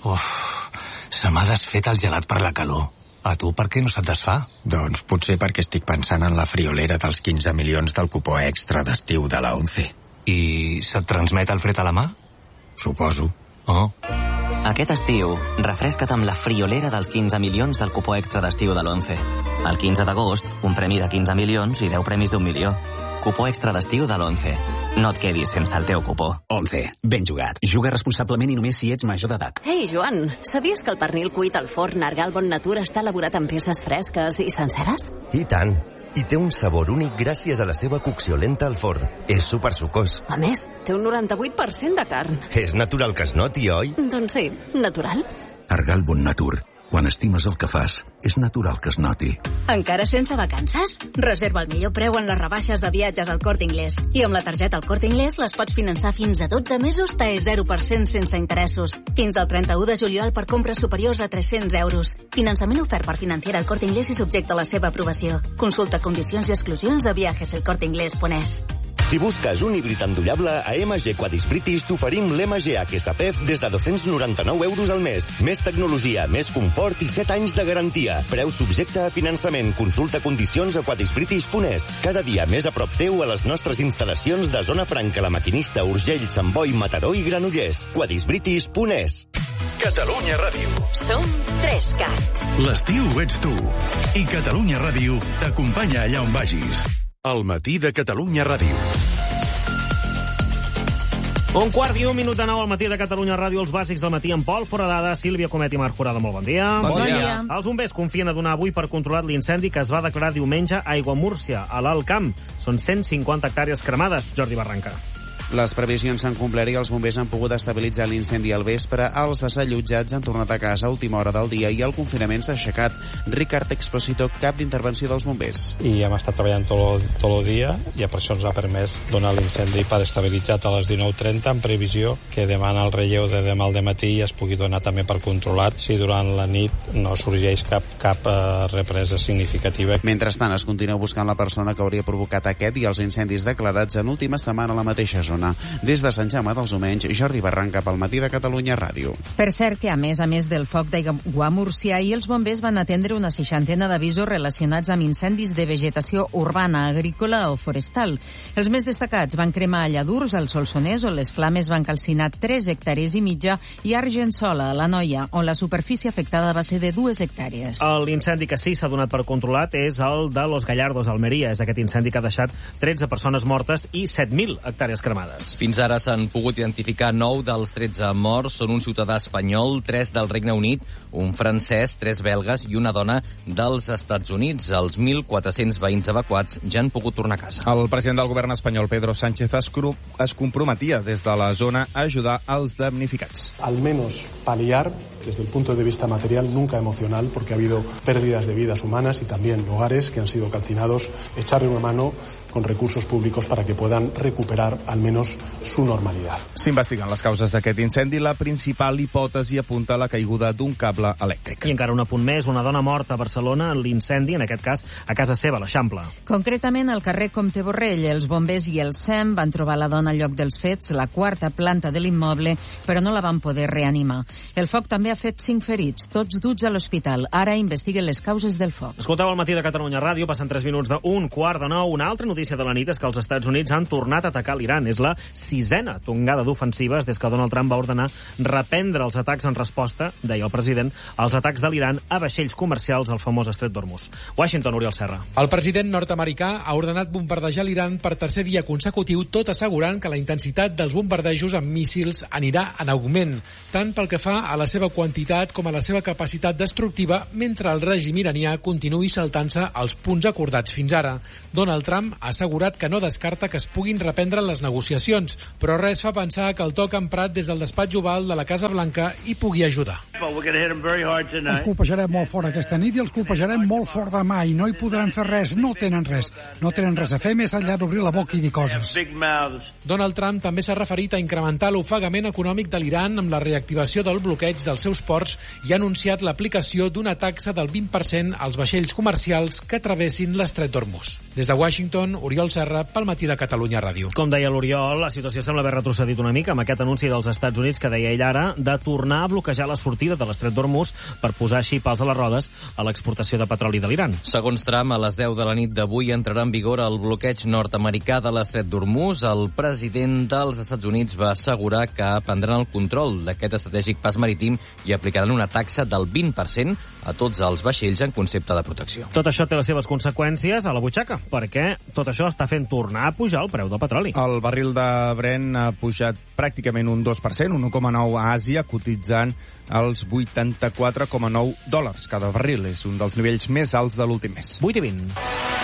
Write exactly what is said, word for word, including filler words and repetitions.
Uf, se m'ha desfet el gelat per la calor. A tu per què no se't desfà? Doncs potser perquè estic pensant en la friolera dels quinze milions del cupó extra d'estiu de la ONCE. I se't transmet el fred a la mà? Suposo. Oh. Aquest estiu, refresca't amb la friolera dels quinze milions del cupó extra d'estiu de l'ONCE. El quinze d'agost, un premi de quinze milions i deu premis d'un milió. Cupó extra d'estiu de l'ONCE. No et quedis sense el teu cupó. ONCE. Ben jugat. Juga responsablement i només si ets major d'edat. Ei, Joan, sabies que el pernil cuit al forn Argal Bon Natura està elaborat amb peces fresques i senceres? I tant. I té un sabor únic gràcies a la seva cocció lenta al forn. És supersucós. A més, té un noranta-vuit per cent de carn. És natural que es noti, oi? Doncs sí, natural. Argal Bon Natur. Quan estimes el que fas, és natural que es noti. Encara sense vacances? Reserva el millor preu en les rebaixes de viatges al Corte Inglés. I amb la targeta al Corte Inglés les pots finançar fins a dotze mesos T E zero per cent sense interessos. Fins al trenta-u de juliol per compres superiors a tres-cents euros. Finançament ofert per Financiera al Corte Inglés i subjecte a la seva aprovació. Consulta condicions i exclusions a viajes el corte inglés punt es. Si busques un híbrid endollable, a M G Quadis British t'oferim l'M G H S P E F des de dos-cents noranta-nou euros al mes. Més tecnologia, més confort i set anys de garantia. Preu subjecte a finançament. Consulta condicions a quadis british punt es. Cada dia més a prop teu a les nostres instal·lacions de Zona Franca, La Maquinista, Urgell, Sant Boi, Mataró i Granollers. quadis british punt es. Catalunya Ràdio. Som tres cat. L'estiu ets tu. I Catalunya Ràdio t'acompanya allà on vagis. El matí de Catalunya Ràdio. Un quart i un minut de nou al matí de Catalunya Ràdio, els bàsics del matí amb Pol Foradada, Sílvia Comet i Marc Jurado. Molt bon dia. Bon, bon dia. dia. Els bombers confien a donar avui per controlat l'incendi que es va declarar diumenge a Aiguamúrcia, a l'Alt Camp. Són cent cinquanta hectàrees cremades. Jordi Barranca. Les previsions s'han complert i els bombers han pogut estabilitzar l'incendi al vespre. Els desallotjats han tornat a casa a última hora del dia i el confinament s'ha aixecat. Ricard Exposito, cap d'intervenció dels bombers. I hem estat treballant tot, tot el dia i per això ens ha permès donar l'incendi per estabilitzat a les dinou trenta en previsió que demà el relleu de demà al dematí es pugui donar també per controlat si durant la nit no sorgeix cap, cap uh, represa significativa. Mentrestant, es continua buscant la persona que hauria provocat aquest i els incendis declarats en última setmana a la mateixa zona. Des de Sant Jaume dels Domenys, Jordi Barranca pel matí de Catalunya Ràdio. Per cert que, a més a més del foc d'Aiguamúrcia, ahir els bombers van atendre una seixantena d'avisos relacionats amb incendis de vegetació urbana, agrícola o forestal. Els més destacats van cremar a Lladurs, al Solsonès, on les flames van calcinar tres hectàrees i mitja, i a Argençola, a la Noia, on la superfície afectada va ser de dues hectàrees. L'incendi que sí s'ha donat per controlat és el de Los Gallardos, Almeria. És aquest incendi que ha deixat tretze persones mortes i set mil hectàrees cremades. Fins ara s'han pogut identificar nou dels tretze morts. Són un ciutadà espanyol, tres del Regne Unit, un francès, tres belgues i una dona dels Estats Units. Els mil quatre-cents veïns evacuats ja han pogut tornar a casa. El president del govern espanyol, Pedro Sánchez, es, es comprometia des de la zona a ajudar els damnificats. Al menos paliar, desde el punto de vista material, nunca emocional, porque ha habido pérdidas de vidas humanas y también hogares que han sido calcinados, echarle una mano con recursos públicos para que puedan recuperar al menos su normalidad. S'investiguen les causes d'aquest incendi. La principal hipòtesi apunta a la caiguda d'un cable elèctric. I encara un apunt més, una dona morta a Barcelona en l'incendi, en aquest cas a casa seva, a l'Eixample. Concretament al carrer Comte Borrell, els bombers i el S E M van trobar la dona al lloc dels fets, la quarta planta de l'immoble, però no la van poder reanimar. El foc també ha fet cinc ferits, tots duts a l'hospital. Ara investiguen les causes del foc. Escolteu el matí de Catalunya Ràdio, passen tres minuts d'un quart de nou. Una altra notícia de la nit és que els Estats Units han tornat a atacar l'Iran. És la sisena tongada d'ofensives des que Donald Trump va ordenar reprendre els atacs en resposta, deia el president, als atacs de l'Iran a vaixells comercials al famós estret d'Hormuz. Washington, Oriol Serra. El president nord-americà ha ordenat bombardejar l'Iran per tercer dia consecutiu, tot assegurant que la intensitat dels bombardejos amb míssils anirà en augment, tant pel que fa a la seva quantitat com a la seva capacitat destructiva, mentre el règim iranià continuï saltant-se els punts acordats fins ara. Donald Trump ha assegurat que no descarta que es puguin reprendre les negociacions, però res fa pensar que el toc emprat des del despatx oval de la Casa Blanca hi pugui ajudar. Els colpejarem molt fort aquesta nit i els colpejarem molt fort demà i no hi podran fer res, no tenen res. No tenen res a fer més enllà d'obrir la boca i dir coses. Donald Trump també s'ha referit a incrementar l'ofegament econòmic de l'Iran amb la reactivació del bloqueig dels seus ports i ha anunciat l'aplicació d'una taxa del vint per cent als vaixells comercials que travessin l'estret d'Hormuz. Des de Washington, Oriol Serra, pel matí de Catalunya Ràdio. Com deia l'Oriol, Però la situació sembla haver retrocedit una mica amb aquest anunci dels Estats Units que deia ell ara de tornar a bloquejar la sortida de l'estret d'Hormuz per posar així pals a les rodes a l'exportació de petroli de l'Iran. Segons Trump, a les deu de la nit d'avui entrarà en vigor el bloqueig nord-americà de l'estret d'Hormuz. El president dels Estats Units va assegurar que prendran el control d'aquest estratègic pas marítim i aplicaran una taxa del vint per cent a tots els vaixells en concepte de protecció. Tot això té les seves conseqüències a la butxaca, perquè tot això està fent tornar a pujar el preu del petroli. El barril de Brent ha pujat pràcticament un dos per cent, un un coma nou a Àsia, cotitzant els vuitanta-quatre coma nou dòlars cada barril. És un dels nivells més alts de l'últim mes. vuit i vint.